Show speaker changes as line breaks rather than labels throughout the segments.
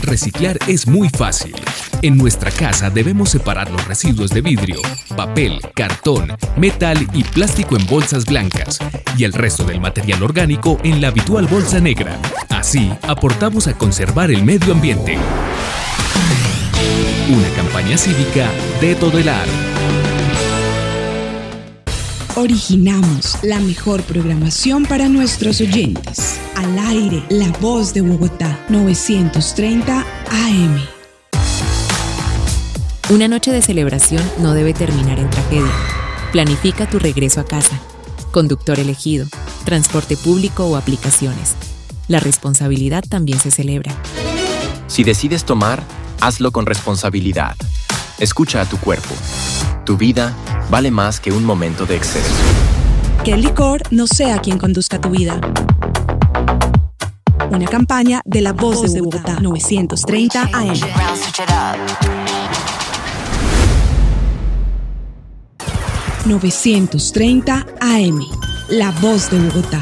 Reciclar es muy fácil. En nuestra casa debemos separar los residuos de vidrio, papel, cartón, metal y plástico en bolsas blancas y el resto del material orgánico en la habitual bolsa negra. Así, aportamos a conservar el medio ambiente. Una campaña cívica de Todelar.
Originamos la mejor programación para nuestros oyentes. Al aire, La Voz de Bogotá, 930 AM.
Una noche de celebración no debe terminar en tragedia. Planifica tu regreso a casa. Conductor elegido, transporte público o aplicaciones. La responsabilidad también se celebra.
Si decides tomar, hazlo con responsabilidad. Escucha a tu cuerpo. Tu vida vale más que un momento de exceso.
Que el licor no sea quien conduzca tu vida. Una campaña de La Voz de Bogotá, 930 AM. 930 AM, La Voz de Bogotá.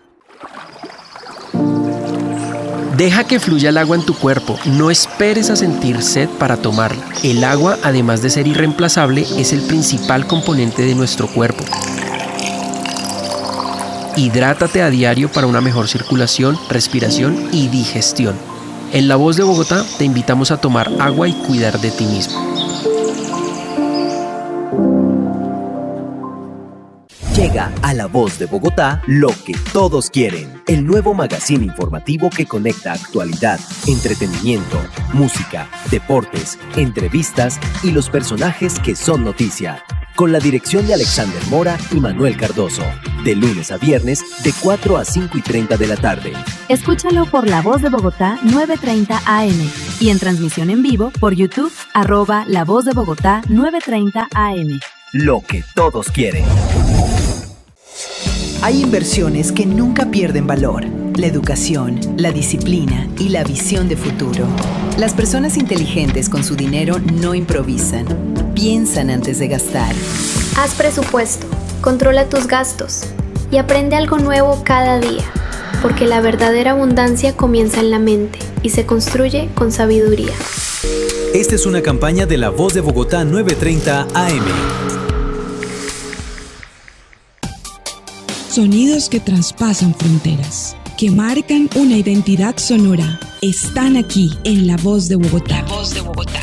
Deja que fluya el agua en tu cuerpo, no esperes a sentir sed para tomarla. El agua, además de ser irreemplazable, es el principal componente de nuestro cuerpo. Hidrátate a diario para una mejor circulación, respiración y digestión. En La Voz de Bogotá te invitamos a tomar agua y cuidar de ti mismo.
Llega a La Voz de Bogotá lo que todos quieren. El nuevo magazine informativo que conecta actualidad, entretenimiento, música, deportes, entrevistas y los personajes que son noticia. Con la dirección de Alexander Mora y Manuel Cardoso. De lunes a viernes, de 4 a 5:30 de la tarde.
Escúchalo por La Voz de Bogotá 930 AM y en transmisión en vivo por YouTube @La Voz de Bogotá 930 AM.
Lo que todos quieren.
Hay inversiones que nunca pierden valor. La educación, la disciplina y la visión de futuro. Las personas inteligentes con su dinero no improvisan. Piensan antes de gastar.
Haz presupuesto, controla tus gastos y aprende algo nuevo cada día, porque la verdadera abundancia comienza en la mente y se construye con sabiduría.
Esta es una campaña de La Voz de Bogotá 930 AM.
Sonidos que traspasan fronteras, que marcan una identidad sonora, están aquí en La Voz de Bogotá. La Voz de Bogotá.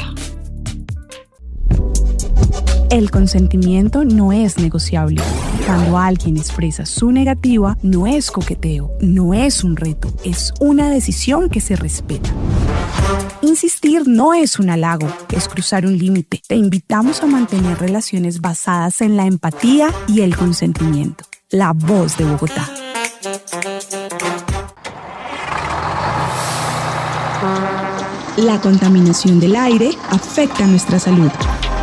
El consentimiento no es negociable. Cuando alguien expresa su negativa, no es coqueteo, no es un reto, es una decisión que se respeta. Insistir no es un halago, es cruzar un límite. Te invitamos a mantener relaciones basadas en la empatía y el consentimiento. La Voz de Bogotá.
La contaminación del aire afecta nuestra salud.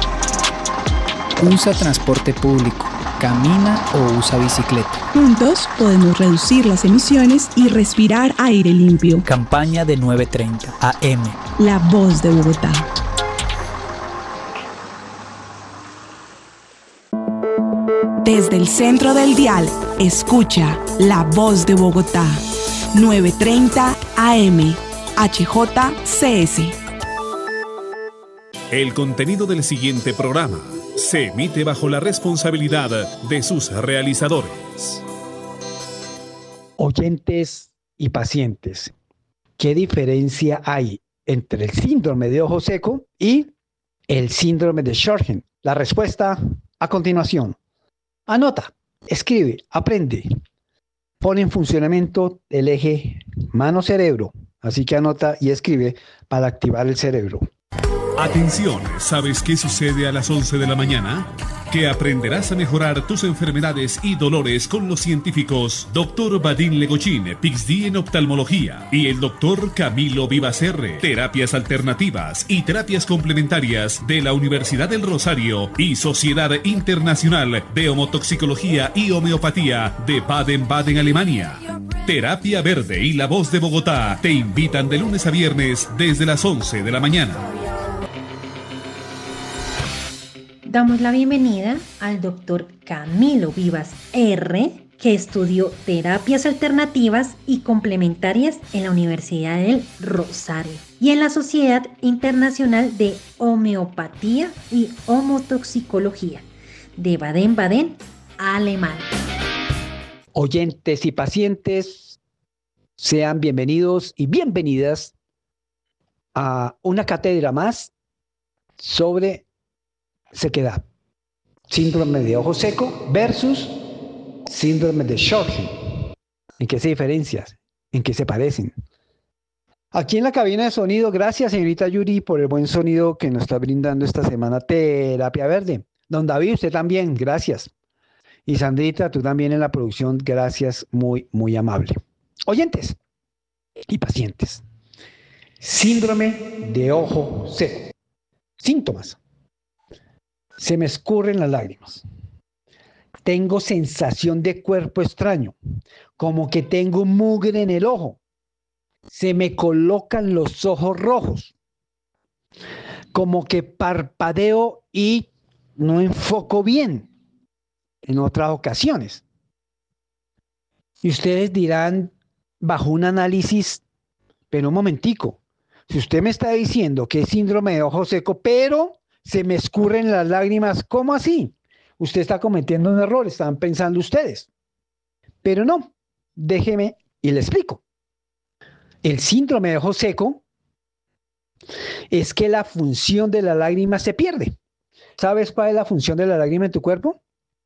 Usa transporte público, camina o usa bicicleta.
Juntos podemos reducir las emisiones y respirar aire limpio.
Campaña de 930 AM.
La Voz de Bogotá. Desde el centro del dial, escucha La Voz de Bogotá, 930 AM, HJCS.
El contenido del siguiente programa se emite bajo la responsabilidad de sus realizadores.
Oyentes y pacientes, ¿qué diferencia hay entre el síndrome de ojo seco y el síndrome de Sjögren? La respuesta a continuación. Anota, escribe, aprende. Pone en funcionamiento el eje mano-cerebro. Así que anota y escribe para activar el cerebro.
Atención, ¿sabes qué sucede a las 11 de la mañana? Que aprenderás a mejorar tus enfermedades y dolores con los científicos Dr. Vadim Legochín, PhD en oftalmología, y el Dr. Camilo Vivacerre, terapias alternativas y terapias complementarias de la Universidad del Rosario y Sociedad Internacional de Homotoxicología y Homeopatía de Baden-Baden, Alemania. Terapia Verde y La Voz de Bogotá te invitan de lunes a viernes desde las 11 de la mañana.
Damos la bienvenida al doctor Camilo Vivas R., que estudió terapias alternativas y complementarias en la Universidad del Rosario y en la Sociedad Internacional de Homeopatía y Homotoxicología de Baden-Baden, Alemania.
Oyentes y pacientes, sean bienvenidos y bienvenidas a una cátedra más sobre sequedad, síndrome de ojo seco versus síndrome de Sjögren. ¿En qué se diferencian? ¿En qué se parecen? Aquí en la cabina de sonido, gracias señorita Yuri por el buen sonido que nos está brindando esta semana Terapia Verde. Don David, usted también, gracias. Y Sandrita, tú también en la producción, gracias, muy, muy amable. Oyentes y pacientes, síndrome de ojo seco. Síntomas: se me escurren las lágrimas. Tengo sensación de cuerpo extraño, como que tengo mugre en el ojo. Se me colocan los ojos rojos, como que parpadeo y no enfoco bien en otras ocasiones. Y ustedes dirán, bajo un análisis, pero un momentico, si usted me está diciendo que es síndrome de ojo seco, pero se me escurren las lágrimas, ¿cómo así? Usted está cometiendo un error, están pensando ustedes. Pero no, déjeme y le explico. El síndrome de ojo seco es que la función de la lágrima se pierde. ¿Sabes cuál es la función de la lágrima en tu cuerpo?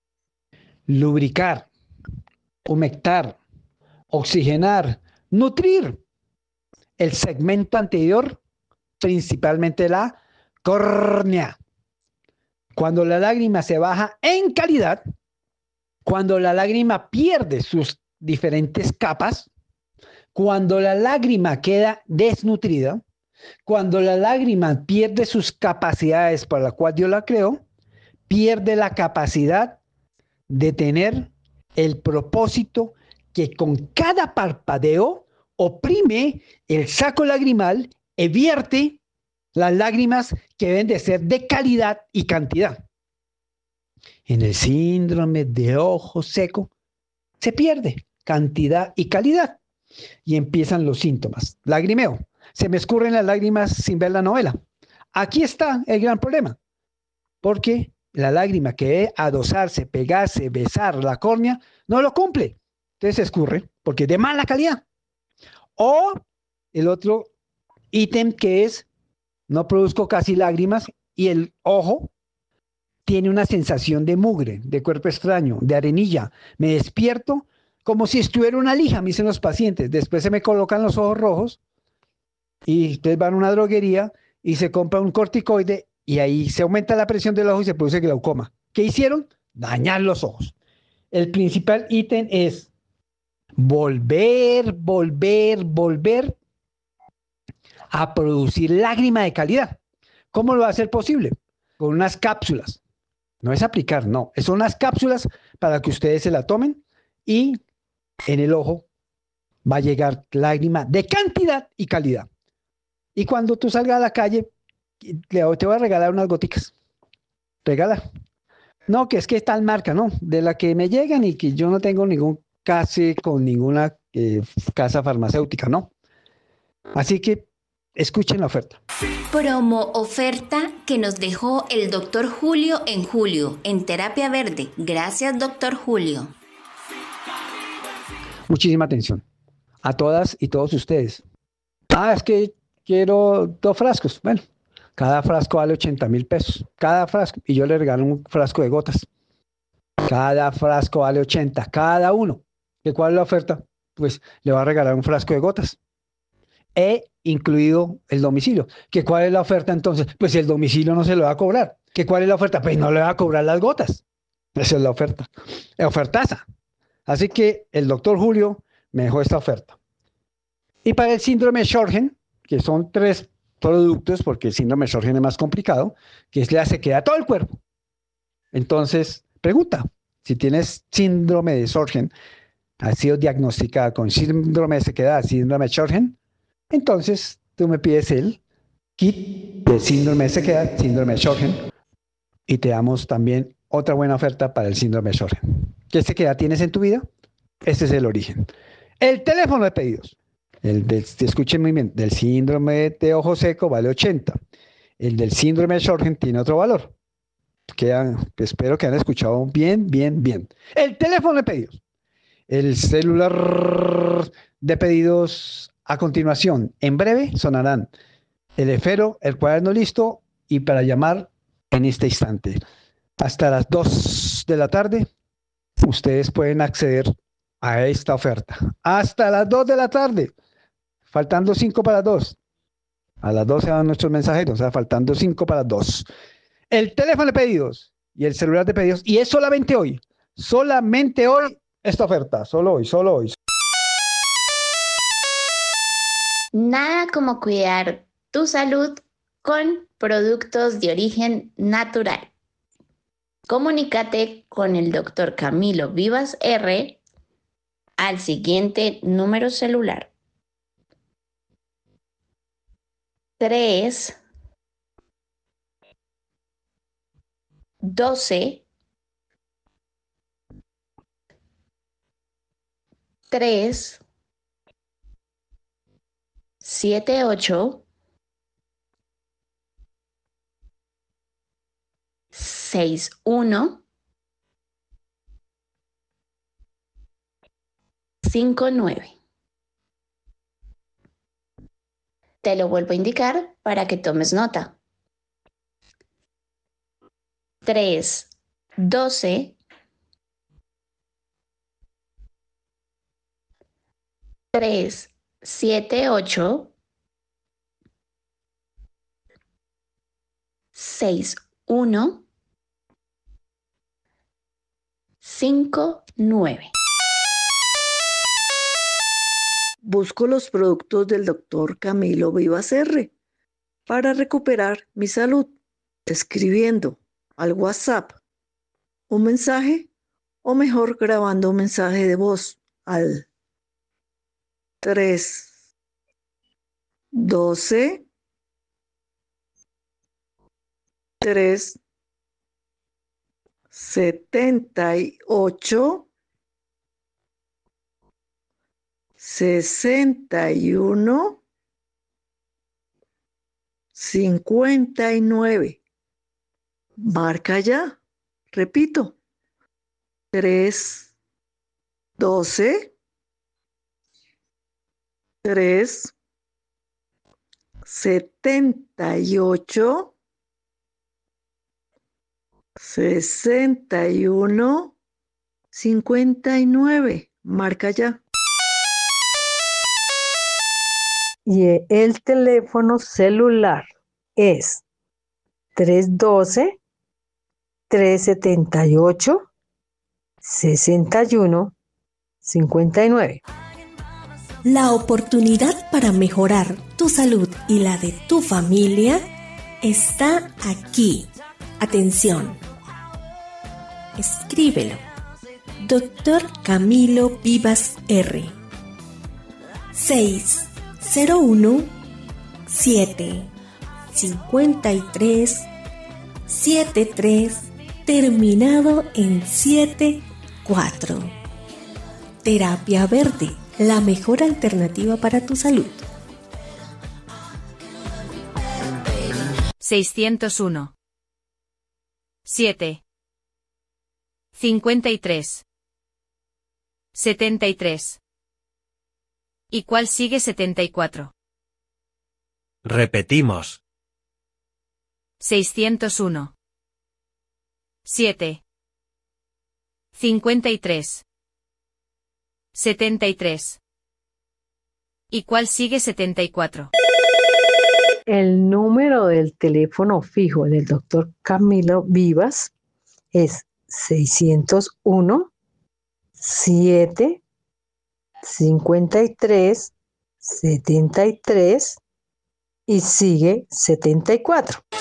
Lubricar, humectar, oxigenar, nutrir el segmento anterior, principalmente la córnea. Cuando la lágrima se baja en calidad, cuando la lágrima pierde sus diferentes capas, cuando la lágrima queda desnutrida, cuando la lágrima pierde sus capacidades para las cuales Dios la creó, pierde la capacidad de tener el propósito que con cada parpadeo oprime el saco lagrimal y vierte las lágrimas que deben de ser de calidad y cantidad. En el síndrome de ojo seco se pierde cantidad y calidad y empiezan los síntomas. Lagrimeo. Se me escurren las lágrimas sin ver la novela. Aquí está el gran problema, porque la lágrima que debe adosarse, pegarse, besar la córnea, no lo cumple. Entonces se escurre porque es de mala calidad. O el otro ítem que es, no produzco casi lágrimas y el ojo tiene una sensación de mugre, de cuerpo extraño, de arenilla. Me despierto como si estuviera una lija, me dicen los pacientes. Después se me colocan los ojos rojos y ustedes van a una droguería y se compra un corticoide y ahí se aumenta la presión del ojo y se produce glaucoma. ¿Qué hicieron? Dañar los ojos. El principal ítem es volver a producir lágrima de calidad. ¿Cómo lo va a hacer posible? Con unas cápsulas. No es aplicar, no. Son unas cápsulas para que ustedes se la tomen y en el ojo va a llegar lágrima de cantidad y calidad. Y cuando tú salgas a la calle, te voy a regalar unas goticas. Regala. No, que es que tal marca, no. De la que me llegan y que yo no tengo ningún casi con ninguna casa farmacéutica, no. Así que escuchen la oferta.
Promo oferta que nos dejó el doctor Julio en julio en Terapia Verde. Gracias, doctor Julio.
Muchísima atención a todas y todos ustedes. Es que quiero 2 frascos. Bueno, cada frasco vale 80,000 pesos. Cada frasco. Y yo le regalo un frasco de gotas. Cada frasco vale 80, cada uno. ¿De cuál es la oferta? Pues le va a regalar un frasco de gotas. Incluido el domicilio. ¿Que cuál es la oferta entonces? Pues el domicilio no se lo va a cobrar. ¿Que cuál es la oferta? Pues no le va a cobrar las gotas. Esa es la oferta. Ofertaza. Así que el doctor Julio me dejó esta oferta. Y para el síndrome de Sjögren, que son 3 productos, porque el síndrome de Sjögren es más complicado, que es la sequedad a todo el cuerpo. Entonces, pregunta, si tienes síndrome de Sjögren, has sido diagnosticada con síndrome de sequedad, síndrome de Sjögren, entonces tú me pides el kit de síndrome de sequedad, síndrome de Sjögren, y te damos también otra buena oferta para el síndrome de Sjögren. ¿Qué sequedad tienes en tu vida? Ese es el origen. El teléfono de pedidos. Escuchen muy bien, del síndrome de ojo seco vale 80. El del síndrome de Sjögren tiene otro valor. Espero que hayan escuchado bien. El teléfono de pedidos. El celular de pedidos a continuación. En breve sonarán el esfero, el cuaderno listo y para llamar en este instante. Hasta las 2 de la tarde, ustedes pueden acceder a esta oferta. Hasta las 2 de la tarde. Faltando 5 para las 2. A las 2 se van nuestros mensajeros, o sea, faltando 5 para las 2. El teléfono de pedidos y el celular de pedidos. Y es solamente hoy esta oferta. Solo hoy.
Nada como cuidar tu salud con productos de origen natural. Comunícate con el Dr. Camilo Vivas R al siguiente número celular: 3 12 3 78 61 59. Te lo vuelvo a indicar para que tomes nota. 3 12 3 78 61 59.
Busco los productos del Dr. Camilo Vivas R para recuperar mi salud, escribiendo al WhatsApp un mensaje o mejor grabando un mensaje de voz al 3 12 3 78 61 59. Marca ya. Repito. 3 12 3 78 61 59. Marca ya. Y el teléfono celular es 312 378 61 59.
La oportunidad para mejorar tu salud y la de tu familia está aquí. Atención. Escríbelo. Dr. Camilo Vivas R. 601 7 53 73 terminado en 74. Terapia Verde, la mejor alternativa para tu salud.
601 7 53 73. ¿Y cuál sigue 74?
Repetimos.
601 7 53 73. ¿Y cuál sigue 74?
El número del teléfono fijo del Dr. Camilo Vivas es 601 7 53 73 y sigue 74.